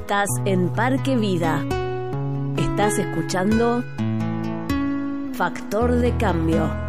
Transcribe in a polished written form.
Estás en Parque Vida. Estás escuchando Factor de Cambio.